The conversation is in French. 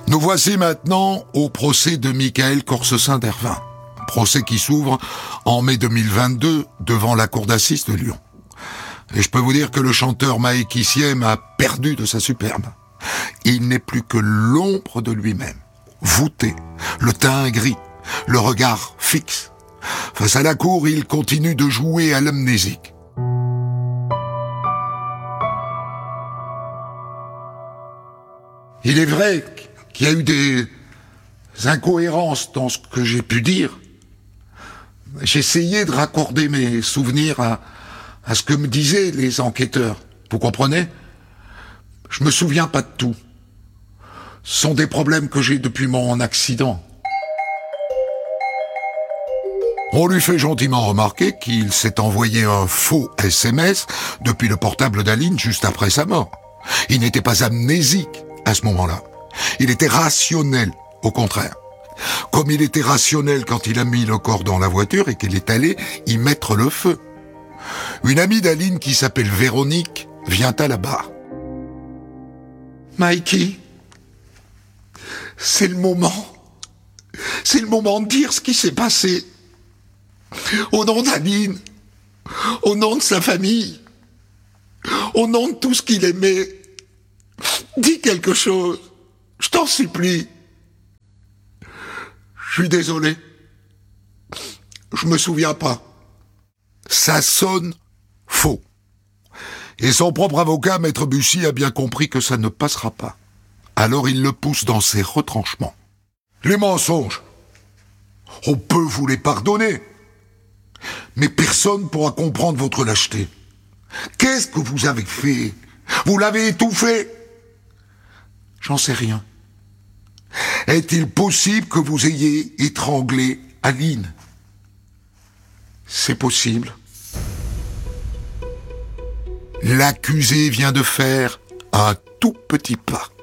Nous voici maintenant au procès de Michael Corsecin-Dervin. Procès qui s'ouvre en mai 2022 devant la cour d'assises de Lyon. Et je peux vous dire que le chanteur Maïki Siem a perdu de sa superbe. Il n'est plus que l'ombre de lui-même, voûté, le teint gris, le regard fixe. Face à la cour, il continue de jouer à l'amnésique. Il est vrai qu'il y a eu des incohérences dans ce que j'ai pu dire. J'ai essayé de raccorder mes souvenirs à ce que me disaient les enquêteurs. Vous comprenez ? Je me souviens pas de tout. Ce sont des problèmes que j'ai depuis mon accident. On lui fait gentiment remarquer qu'il s'est envoyé un faux SMS depuis le portable d'Aline juste après sa mort. Il n'était pas amnésique à ce moment-là. Il était rationnel, au contraire. Comme il était rationnel quand il a mis le corps dans la voiture et qu'il est allé y mettre le feu. Une amie d'Aline qui s'appelle Véronique vient à la barre. Mikey, c'est le moment. C'est le moment de dire ce qui s'est passé. Au nom d'Aline, au nom de sa famille, au nom de tout ce qu'il aimait. Dis quelque chose, je t'en supplie. Je suis désolé. Je me souviens pas. Ça sonne faux. Et son propre avocat, Maître Bussy, a bien compris que ça ne passera pas. Alors il le pousse dans ses retranchements. Les mensonges, on peut vous les pardonner. Mais personne ne pourra comprendre votre lâcheté. Qu'est-ce que vous avez fait ? Vous l'avez étouffé ? J'en sais rien. Est-il possible que vous ayez étranglé Aline ? C'est possible. L'accusé vient de faire un tout petit pas.